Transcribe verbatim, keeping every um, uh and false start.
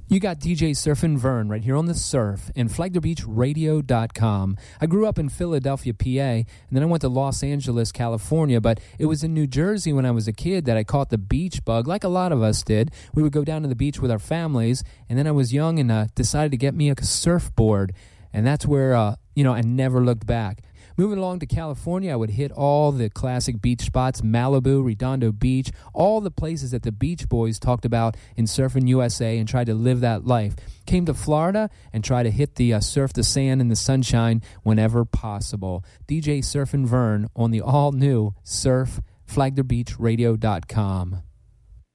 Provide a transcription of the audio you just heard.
You got D J Surfin' Vern right here on The Surf and Flagler Beach Radio dot com. I grew up in Philadelphia, P A, and then I went to Los Angeles, California, but it was in New Jersey when I was a kid that I caught the beach bug, like a lot of us did. We would go down to the beach with our families, and then I was young and uh, decided to get me a surfboard, and that's where, uh, you know, I never looked back. Moving along to California, I would hit all the classic beach spots, Malibu, Redondo Beach, all the places that the Beach Boys talked about in Surfing U S A and tried to live that life. Came to Florida and tried to hit the uh, surf the sand and the sunshine whenever possible. D J Surfin' Vern on the all-new Surf, Flagler Beach Radio dot com.